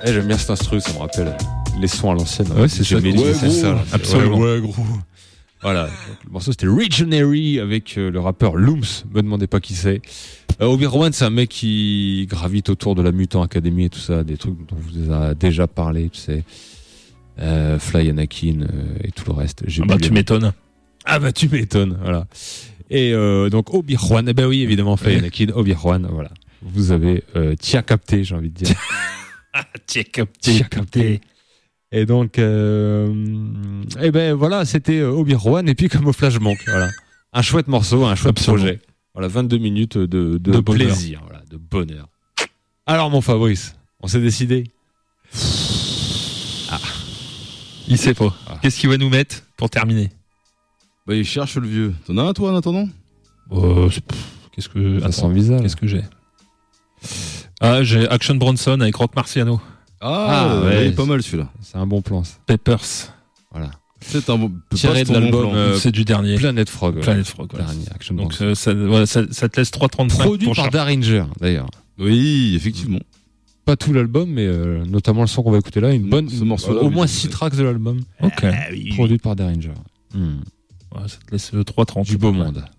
J'aime bien cet instru, ça me rappelle les sons à l'ancienne. Ouais, c'est ça. C'est ça. Absolument. Ouais, gros. Voilà. Donc, le morceau c'était Regionary avec le rappeur Looms. Me demandez pas qui c'est. Obi-Wan, c'est un mec qui gravite autour de la Mutant Academy et tout ça, des trucs dont on vous a déjà parlé, tu sais. Fly Anakin et tout le reste. Tu m'étonnes. Ah bah tu m'étonnes, voilà. Et donc Obi-Wan, oui évidemment Fly Anakin, Obi-Wan, voilà. Vous avez t'y as capté, j'ai envie de dire. T'y as capté. Et donc voilà, c'était Obi-Wan et puis Camouflage Monk, voilà. Un chouette morceau, un chouette projet. Voilà, 22 minutes de plaisir, voilà, de bonheur. Alors mon Fabrice, on s'est décidé. Il sait pas. Qu'est-ce qu'il va nous mettre pour terminer? Bah, il cherche le vieux. T'en as un, toi, en attendant? Qu'est-ce que... Ça sent visage. Qu'est-ce que j'ai? J'ai Action Bronson avec Rock Marciano. Ouais, il est pas mal, celui-là. C'est un bon plan, ça. Peppers. Voilà. C'est un bon... Tiré de l'album... c'est du dernier. Planet Frog. Planet Frog, voilà. Dernier, Action Donc, Bronson. ça te laisse 3,35. Produit par Daringer, d'ailleurs. Oui, effectivement. Pas tout l'album, mais notamment le son qu'on va écouter là, une bonne, ce morceau-là, au moins 6 tracks de l'album. Ok. Produit par Daringer. Ouais, ça te laisse 3,30. Du beau monde.